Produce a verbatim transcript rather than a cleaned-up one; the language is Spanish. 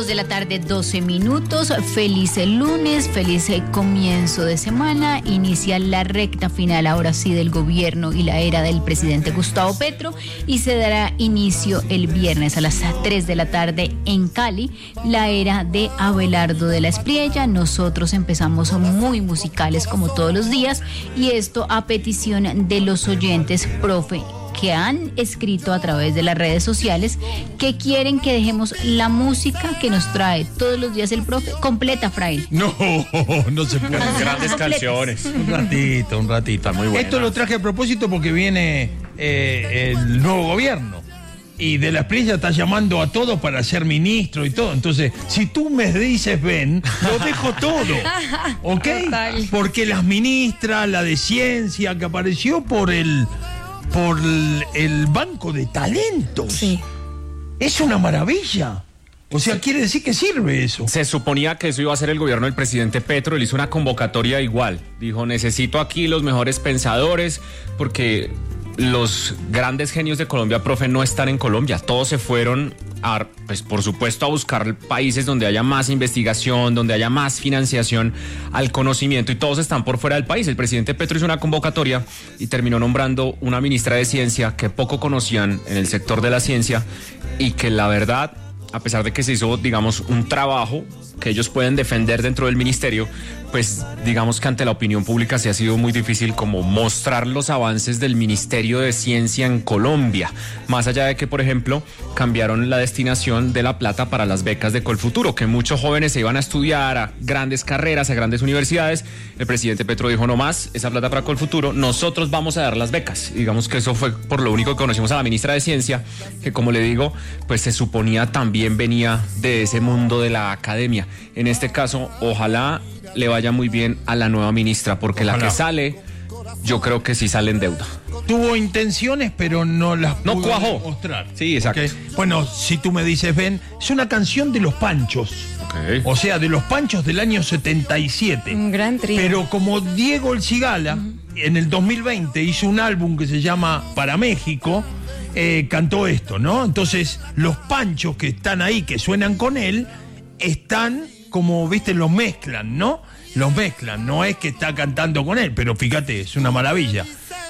Dos de la tarde, doce minutos. Feliz el lunes, feliz el comienzo de semana. Inicia la recta final, ahora sí, del gobierno y la era del presidente Gustavo Petro. Y se dará inicio el viernes a las tres de la tarde en Cali, la era de Abelardo de la Espriella. Nosotros empezamos muy musicales como todos los días. Y esto a petición de los oyentes, profe, que han escrito a través de las redes sociales que quieren que dejemos la música que nos trae todos los días el profe completa, Fraile. No, no se puede. Grandes canciones. Un ratito, un ratito. Muy buena. Esto lo traje a propósito porque viene eh, el nuevo gobierno. Y de la Espriella está llamando a todos para ser ministro y todo. Entonces, si tú me dices ven, lo dejo todo. ¿Ok? Total. Porque las ministras, la de ciencia que apareció por el... por el, el banco de talentos. Sí. Es una maravilla. O sea, quiere decir que sirve eso. Se suponía que eso iba a ser el gobierno del presidente Petro. Él hizo una convocatoria igual. Dijo, necesito aquí los mejores pensadores porque los grandes genios de Colombia, profe, no están en Colombia. Todos se fueron, a, pues por supuesto, a buscar países donde haya más investigación, donde haya más financiación al conocimiento, y todos están por fuera del país. El presidente Petro hizo una convocatoria y terminó nombrando una ministra de ciencia que poco conocían en el sector de la ciencia y que la verdad, a pesar de que se hizo, digamos, un trabajo que ellos pueden defender dentro del ministerio, pues digamos que ante la opinión pública se ha sido muy difícil como mostrar los avances del Ministerio de Ciencia en Colombia, más allá de que, por ejemplo, cambiaron la destinación de la plata para las becas de Colfuturo, que muchos jóvenes se iban a estudiar a grandes carreras, a grandes universidades. El presidente Petro dijo, no más, esa plata para Colfuturo, nosotros vamos a dar las becas. Y digamos que eso fue por lo único que conocimos a la ministra de Ciencia, que como le digo, pues se suponía también venía de ese mundo de la academia. En este caso, ojalá le vaya muy bien a la nueva ministra, porque ojalá. La que sale, yo creo que sí sale en deuda. Tuvo intenciones, pero no las no pudo cuajó. Mostrar. Sí, exacto. ¿Okay? Bueno, si tú me dices, ven, es una canción de Los Panchos. Okay. O sea, de Los Panchos del año setenta y siete. Un gran trío. Pero como Diego El Cigala, uh-huh, en el dos mil veinte hizo un álbum que se llama Para México, eh, cantó esto, ¿no? Entonces, los Panchos que están ahí, que suenan con él, están como, viste, los mezclan, ¿no? Los mezclan, no es que está cantando con él, pero fíjate, es una maravilla.